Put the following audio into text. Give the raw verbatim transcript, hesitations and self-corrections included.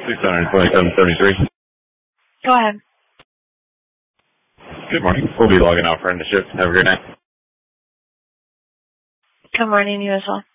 six hundred twenty-seven seventy-three. Go ahead. Good morning. We'll be logging out for end of shift. Have a great night. Good morning, you as well.